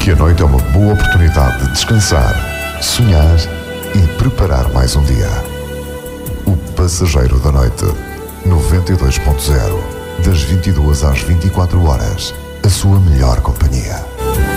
que a noite é uma boa oportunidade de descansar, sonhar e preparar mais um dia. O Passageiro da Noite, 92.0, das 22 às 24 horas, a sua melhor companhia.